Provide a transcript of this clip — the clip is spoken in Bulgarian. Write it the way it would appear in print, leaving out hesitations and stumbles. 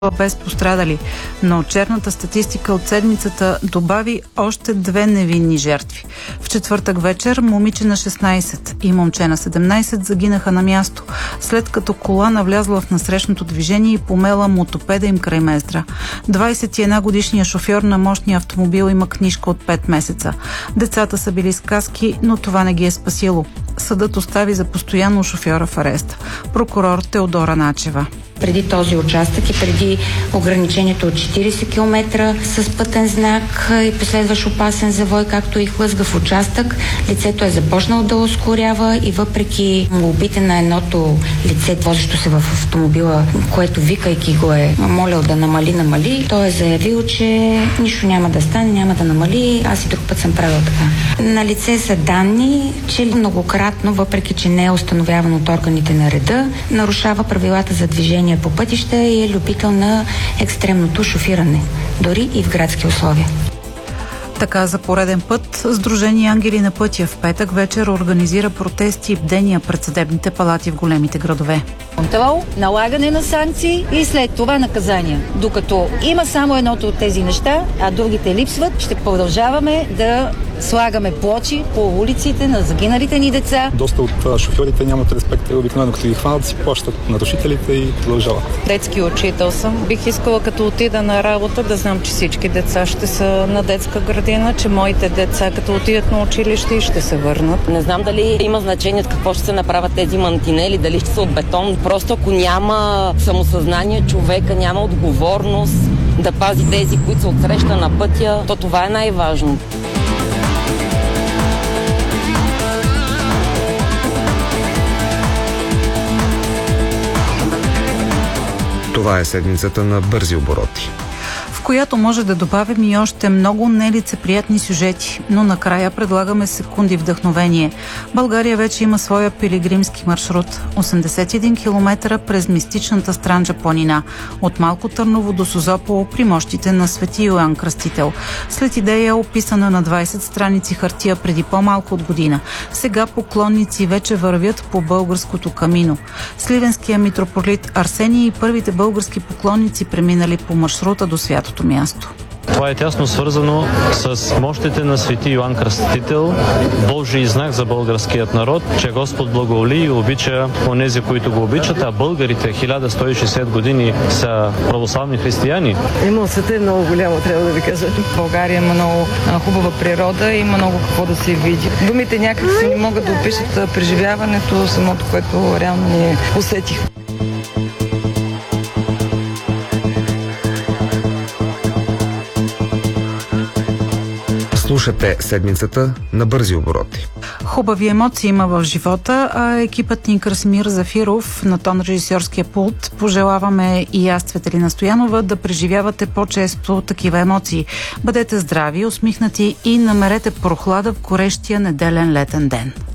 без пострадали, но черната статистика от седмицата добави още 2 невинни жертви. В четвъртък вечер момиче на 16 и момче на 17 загинаха на място, след като кола навлязла в насрещното движение и помела мотопеда им край Мездра. 21-годишният шофьор на мощния автомобил има книжка от 5 месеца. Децата са били с каски, но това не ги е спасило. Съдът остави за постоянно шофьора в ареста. Прокурор Теодора Начева. Преди този участък и преди ограничението от 40 км с пътен знак и последващ опасен завой, както и хлъзгав участък, лицето е започнало да ускорява и въпреки молбите на едното лице, возещо се в автомобила, което викайки го е молял да намали, той е заявил, че нищо няма да стане, няма да намали, аз и друг път съм правил така. На лице са данни, че многократно, въпреки че не е установявано от органите на реда, нарушава правилата за движение по пътища и е любител на екстремното шофиране, дори и в градски условия. Така за пореден път Сдружение Ангели на пътя в петък вечер организира протести и бдения пред съдебните палати в големите градове. Контрол, налагане на санкции и след това наказания. Докато има само едното от тези неща, а другите липсват, ще продължаваме да слагаме плочи по улиците на загиналите ни деца. Доста от шофьорите нямат респект, обикновено като ги хванат, си плащат нарушителите и продължават. Детски учител съм. Бих искала като отида на работа да знам, че всички деца ще са на детска градина, че моите деца като отидат на училище ще се върнат. Не знам дали има значение какво ще се направят тези мантинели, дали ще са от бетон. Просто ако няма самосъзнание, човека няма отговорност да пази тези, които са отсреща на пътя, то това е най-важно. Това е седмицата на бързи обороти, в която може да добавим и още много нелицеприятни сюжети, но накрая предлагаме секунди вдъхновение. България вече има своя пилигримски маршрут. 81 км през мистичната Странджа планина, от Малко Търново до Созопол при мощите на Свети Йоан Кръстител. След идея, описана на 20 страници хартия преди по-малко от година, сега поклонници вече вървят по българското камино. Сливенският митрополит Арсений и първите български поклонници преминали по маршрута до святото място. Това е тясно свързано с мощите на Свети Йоан Кръстител, Божий знак за българският народ, че Господ благоволи и обича онези, които го обичат, а българите 1160 години са православни християни. Емоцията е много голяма, трябва да ви кажа. България има много хубава природа, има много какво да се види. Думите някак си не могат да опишат преживяването, самото, което реално ние усетих. Слушате седмицата на бързи обороти. Хубави емоции има в живота, а екипът ни Красимир Зафиров на тон режисьорския пулт пожелаваме и аз, Цветелина Стоянова, да преживявате по-често такива емоции. Бъдете здрави, усмихнати и намерете прохлада в горещия неделен летен ден.